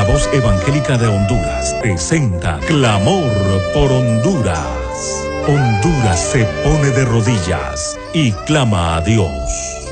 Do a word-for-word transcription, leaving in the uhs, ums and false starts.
La Voz Evangélica de Honduras presenta Clamor por Honduras. Honduras se pone de rodillas y clama a Dios.